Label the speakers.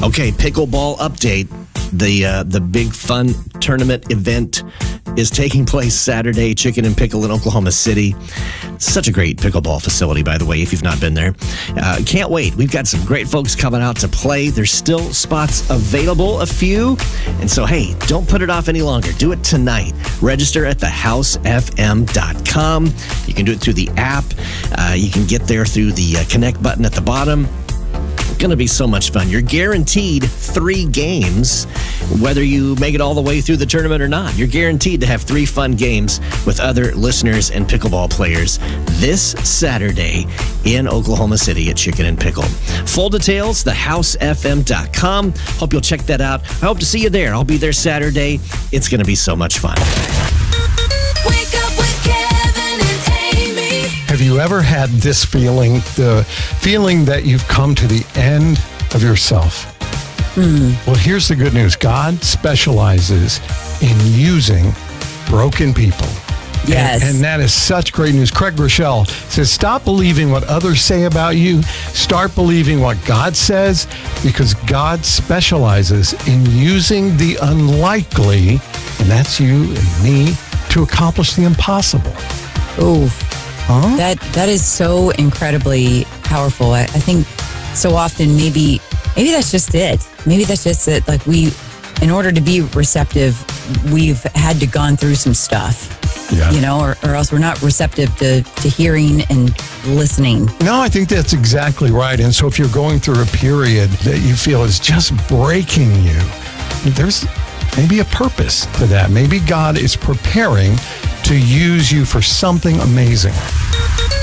Speaker 1: Okay, pickleball update. The big fun tournament event is taking place Saturday, Chicken and Pickle in Oklahoma City. Such a great pickleball facility, by the way, if you've not been there. Can't wait. We've got some great folks coming out to play. There's still spots available, a few. And so, hey, don't put it off any longer. Do it tonight. Register at thehousefm.com. You can do it through the app. You can get there through the connect button at the bottom. Going to be so much fun. You're guaranteed 3 games, whether you make it all the way through the tournament or not. You're guaranteed to have 3 fun games with other listeners and pickleball players this Saturday in Oklahoma City at Chicken and Pickle. Full details, thehousefm.com. Hope you'll check that out. I hope to see you there. I'll be there Saturday. It's going to be so much fun.
Speaker 2: Wake up with Kevin and Amy.
Speaker 3: Have you ever had this feeling, the feeling that you've come to the end of yourself? Well, here's the good news. God specializes in using broken people.
Speaker 4: Yes.
Speaker 3: And that is such great news. Craig Rochelle says, stop believing what others say about you. Start believing what God says, because God specializes in using the unlikely, and that's you and me, to accomplish the impossible.
Speaker 4: Oh, that is so incredibly powerful. I think so often maybe that's just it. Maybe that's just it. Like in order to be receptive, we've had to gone through some stuff.
Speaker 3: Yeah.
Speaker 4: You know, or else we're not receptive to hearing and listening.
Speaker 3: No, I think that's exactly right. And so if you're going through a period that you feel is just breaking you, there's maybe a purpose to that. Maybe God is preparing to use you for something amazing.